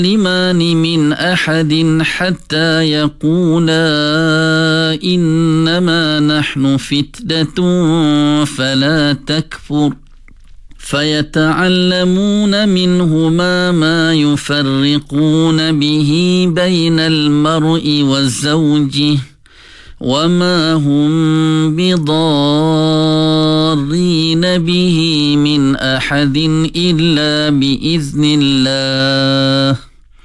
يعلمان من أحد حتى يقولا إنما نحن فتنة فلا تكفر فيتعلمون منهما ما يفرقون به بين المرء وزوجه وما هم بضارين به من أحد إلا بإذن الله